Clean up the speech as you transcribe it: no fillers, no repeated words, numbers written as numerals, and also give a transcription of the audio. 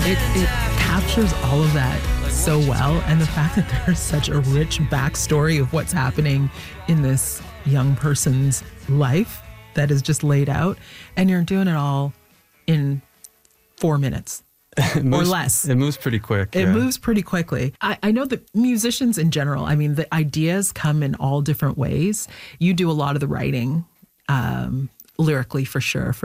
It captures all of that so well. And the fact that there's such a rich backstory of what's happening in this young person's life that is just laid out. And you're doing it all in 4 minutes. Or less. It moves pretty quick. It moves pretty quickly. I know that musicians in general, I mean, the ideas come in all different ways. You do a lot of the writing, lyrically for sure,